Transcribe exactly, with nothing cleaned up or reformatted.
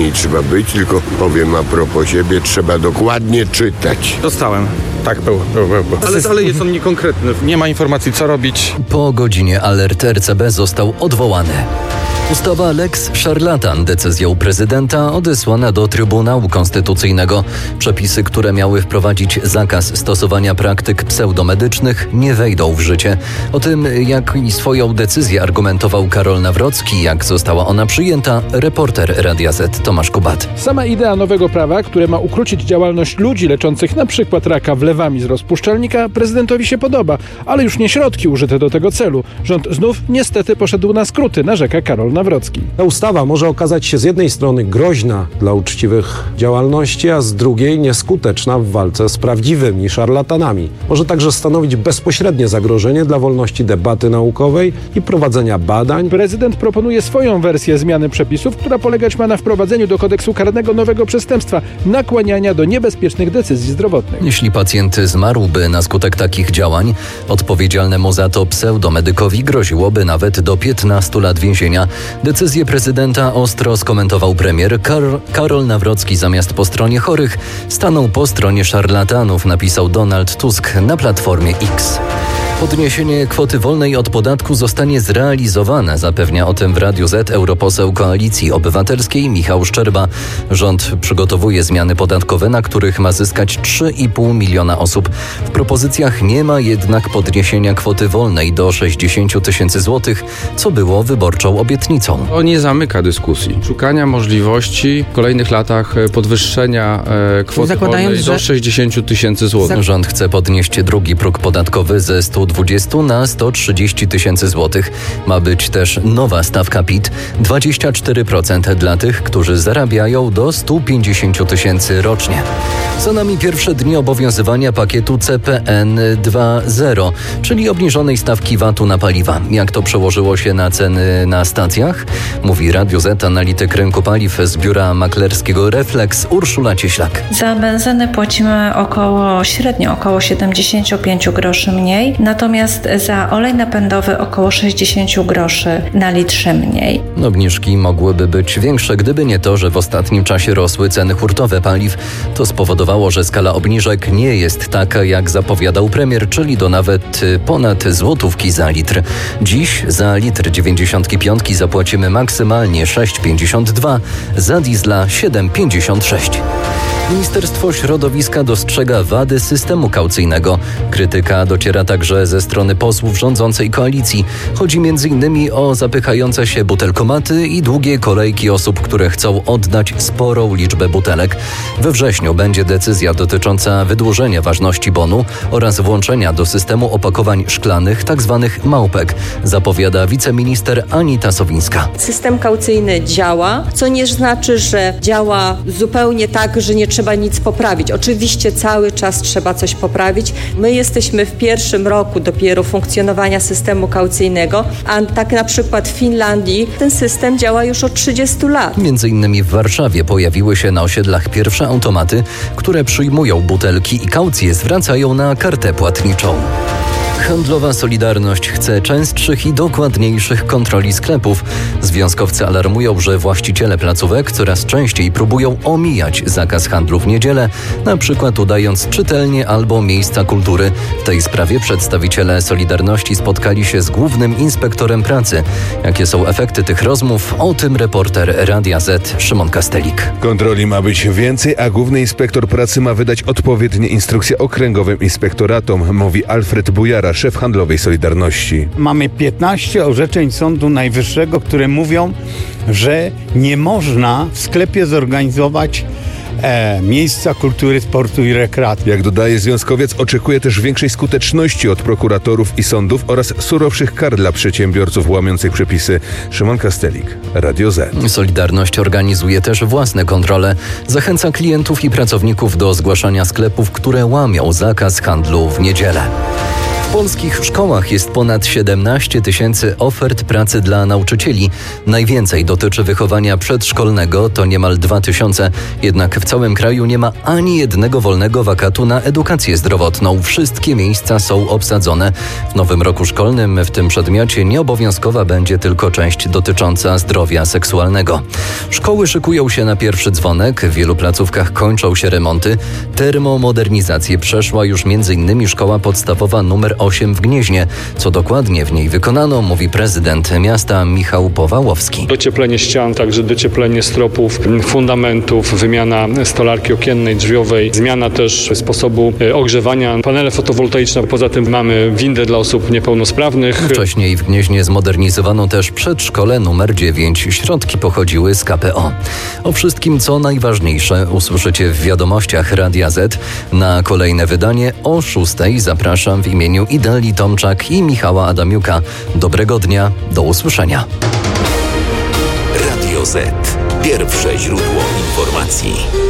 nie trzeba być, tylko powiem a propos siebie, trzeba dokładnie czytać. Dostałem. Tak, był, był, był. był. Ale, ale jest on niekonkretny. Nie ma informacji, co robić. Po godzinie alert R C B został odwołany. Ustawa Lex Szarlatan decyzją prezydenta odesłana do Trybunału Konstytucyjnego. Przepisy, które miały wprowadzić zakaz stosowania praktyk pseudomedycznych, nie wejdą w życie. O tym, jak swoją decyzję argumentował Karol Nawrocki, jak została ona przyjęta, reporter Radia Z Tomasz Kubat. Sama idea nowego prawa, które ma ukrócić działalność ludzi leczących na przykład raka wlewami z rozpuszczalnika, prezydentowi się podoba, ale już nie środki użyte do tego celu. Rząd znów niestety poszedł na skróty, narzeka Karol Nawrocki. Ta ustawa może okazać się z jednej strony groźna dla uczciwych działalności, a z drugiej nieskuteczna w walce z prawdziwymi szarlatanami. Może także stanowić bezpośrednie zagrożenie dla wolności debaty naukowej i prowadzenia badań. Prezydent proponuje swoją wersję zmiany przepisów, która polegać ma na wprowadzeniu do kodeksu karnego nowego przestępstwa – nakłaniania do niebezpiecznych decyzji zdrowotnych. Jeśli pacjent zmarłby na skutek takich działań, odpowiedzialnemu za to pseudomedykowi groziłoby nawet do piętnastu lat więzienia. Decyzję prezydenta ostro skomentował premier. Kar- Karol Nawrocki zamiast po stronie chorych stanął po stronie szarlatanów, napisał Donald Tusk na Platformie X. Podniesienie kwoty wolnej od podatku zostanie zrealizowane, zapewnia o tym w Radiu Z europoseł Koalicji Obywatelskiej Michał Szczerba. Rząd przygotowuje zmiany podatkowe, na których ma zyskać trzy i pół miliona osób. W propozycjach nie ma jednak podniesienia kwoty wolnej do sześćdziesiąt tysięcy złotych, co było wyborczą obietnicą. To nie zamyka dyskusji. Szukania możliwości w kolejnych latach podwyższenia e, kwoty Zakładając, wolnej do sześćdziesiąt tysięcy złotych. Rząd chce podnieść drugi próg podatkowy ze stu dwudziestu na sto trzydzieści tysięcy złotych. Ma być też nowa stawka P I T, dwadzieścia cztery procent dla tych, którzy zarabiają do stu pięćdziesięciu tysięcy rocznie. Za nami pierwsze dni obowiązywania pakietu C P N dwa zero, czyli obniżonej stawki V A T-u na paliwa. Jak to przełożyło się na ceny na stacjach? Mówi Radio Z analityk rynku paliw z biura maklerskiego Reflex Urszula Cieślak. Za benzynę płacimy około, średnio około siedemdziesiąt pięć groszy mniej, natomiast za olej napędowy około sześćdziesiąt groszy na litrze mniej. Obniżki mogłyby być większe, gdyby nie to, że w ostatnim czasie rosły ceny hurtowe paliw. To spowodowało, że skala obniżek nie jest taka, jak zapowiadał premier, czyli do nawet ponad złotówki za litr. Dziś za litr dziewięćdziesiątki piątki zapłacimy maksymalnie sześć pięćdziesiąt dwa, za diesla siedem pięćdziesiąt sześć. Ministerstwo Środowiska dostrzega wady systemu kaucyjnego. Krytyka dociera także ze strony posłów rządzącej koalicji. Chodzi między innymi o zapychające się butelkomaty i długie kolejki osób, które chcą oddać sporą liczbę butelek. We wrześniu będzie decyzja dotycząca wydłużenia ważności bonu oraz włączenia do systemu opakowań szklanych, tzw. małpek, zapowiada wiceminister Anita Sowińska. System kaucyjny działa, co nie znaczy, że działa zupełnie tak, że nie trzeba nic poprawić. Oczywiście cały czas trzeba coś poprawić. My jesteśmy w pierwszym roku dopiero funkcjonowania systemu kaucyjnego, a tak na przykład w Finlandii ten system działa już od trzydziestu lat. Między innymi w Warszawie pojawiły się na osiedlach pierwsze automaty, które przyjmują butelki i kaucje zwracają na kartę płatniczą. Handlowa Solidarność chce częstszych i dokładniejszych kontroli sklepów. Związkowcy alarmują, że właściciele placówek coraz częściej próbują omijać zakaz handlu w niedzielę, na przykład udając czytelnie albo miejsca kultury. W tej sprawie przedstawiciele Solidarności spotkali się z głównym inspektorem pracy. Jakie są efekty tych rozmów? O tym reporter Radia Z Szymon Kastelik. Kontroli ma być więcej, a główny inspektor pracy ma wydać odpowiednie instrukcje okręgowym inspektoratom, mówi Alfred Bujara, szef Handlowej Solidarności. Mamy piętnaście orzeczeń Sądu Najwyższego, które mówią, że nie można w sklepie zorganizować E, miejsca kultury, sportu i rekreacji. Jak dodaje związkowiec, oczekuje też większej skuteczności od prokuratorów i sądów oraz surowszych kar dla przedsiębiorców łamiących przepisy. Szymon Kastelik, Radio Z. Solidarność organizuje też własne kontrole. Zachęca klientów i pracowników do zgłaszania sklepów, które łamią zakaz handlu w niedzielę. W polskich szkołach jest ponad siedemnaście tysięcy ofert pracy dla nauczycieli. Najwięcej dotyczy wychowania przedszkolnego, to niemal dwa tysiące. Jednak w całym kraju nie ma ani jednego wolnego wakatu na edukację zdrowotną. Wszystkie miejsca są obsadzone. W nowym roku szkolnym w tym przedmiocie nieobowiązkowa będzie tylko część dotycząca zdrowia seksualnego. Szkoły szykują się na pierwszy dzwonek. W wielu placówkach kończą się remonty. Termomodernizację przeszła już między innymi szkoła podstawowa numer osiem w Gnieźnie. Co dokładnie w niej wykonano, mówi prezydent miasta Michał Powałowski. Docieplenie ścian, także docieplenie stropów, fundamentów, wymiana stolarki okiennej, drzwiowej, zmiana też sposobu ogrzewania, panele fotowoltaiczne. Poza tym mamy windę dla osób niepełnosprawnych. Wcześniej w Gnieźnie zmodernizowano też przedszkole numer dziewięć. Środki pochodziły z K P O. O wszystkim, co najważniejsze, usłyszycie w wiadomościach Radia Z. Na kolejne wydanie o szóstej zapraszam w imieniu Ideli Tomczak i Michała Adamiuka. Dobrego dnia, do usłyszenia. Radio Z. Pierwsze źródło informacji.